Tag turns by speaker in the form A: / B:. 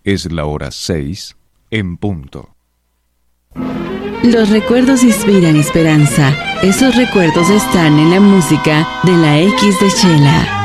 A: Es la hora 6 en punto.
B: Los recuerdos inspiran esperanza. Esos recuerdos están en la música de la X de Chela.